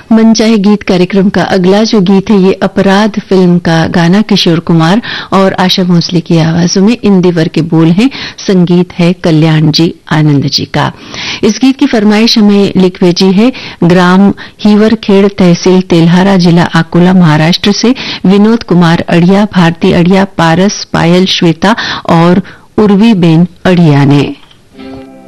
मनचाहे गीत कार्यक्रम का अगला जो गीत है ये अपराध फिल्म का गाना किशोर कुमार और आशा भोसले की आवाजों में। इंदिवर के बोल हैं, संगीत है कल्याण जी आनंद जी का। इस गीत की फरमाइश हमें लिख भेजी है ग्राम हीवरखेड़, तहसील तेल्हारा, जिला अकोला, महाराष्ट्र से विनोद कुमार अड़िया, भारती अड़िया, पारस, पायल, श्वेता और उर्वी बेन अड़िया ने।